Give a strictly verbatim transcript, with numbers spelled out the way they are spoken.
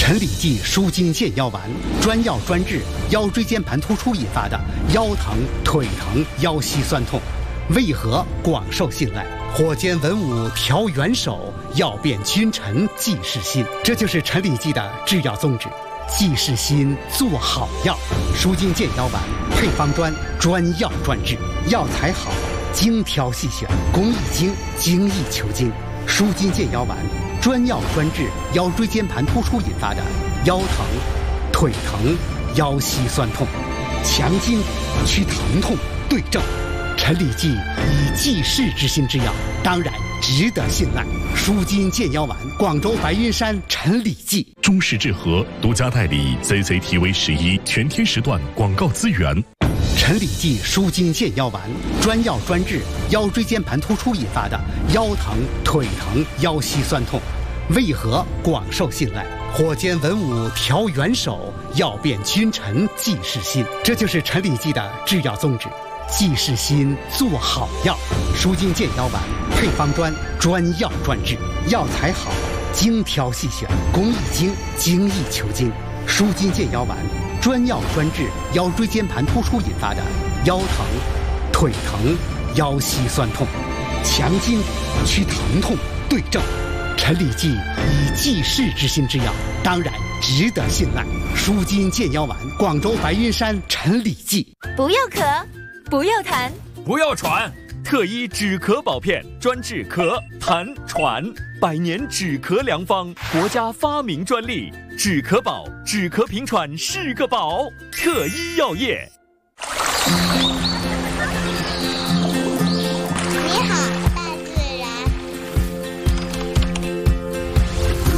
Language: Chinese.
陈李济舒筋健腰丸，专药专治腰椎间盘突出引发的腰疼、腿疼、腰膝酸痛，为何广受信赖？火煎文武调元首，药变君臣济世心。这就是陈李济的制药宗旨。济世心，做好药。舒筋健腰丸配方专，专药专治，药材好，精挑细选，工艺精，精益求精。舒筋健腰丸专药专治腰椎间盘突出引发的腰疼、腿疼、腰膝酸痛，强筋骨，祛疼痛，对症。陈李济以济世之心之药，当然值得信赖。舒筋健腰丸，广州白云山陈李济。 中式治和独家代理 C C T V 十一全天时段广告资源。 陈李济舒筋健腰丸，专药专治腰椎间盘突出引发的腰疼、腿疼、腰膝酸痛，为何广受信赖？火煎文武调元首，药变君臣济世心。这就是陈李济的制药宗旨。济世心，做好药。舒筋健腰丸配方专，专药专治，药材好，精挑细选，工艺精，精益求精。舒筋健腰丸专药专治腰椎间盘突出引发的腰疼、腿疼、腰膝酸痛，强筋骨，祛疼痛，对症。陈李济以济世之心之药，当然值得信赖。舒筋健腰丸，广州白云山陈李济。 不要咳，不要痰， 不要喘，特医止咳保片专治咳、痰、喘，百年止咳良方，国家发明专利，止咳宝，止咳平喘是个宝，特医药业。